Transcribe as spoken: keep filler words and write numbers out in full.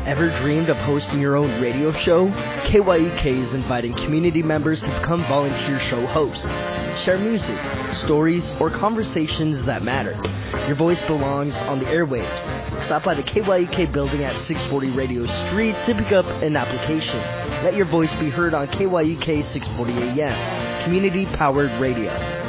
Ever dreamed of hosting your own radio show? K Y E K is inviting community members to become volunteer show hosts. Share music, stories, or conversations that matter. Your voice belongs on the airwaves. Stop by the K Y E K building at six forty Radio Street to pick up an application. Let your voice be heard on K Y E K six forty A M, community-powered radio.